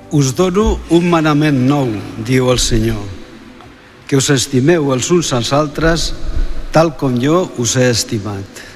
Us dono un manament nou, diu el Senyor, que us estimeu els uns als altres tal com jo us he estimat.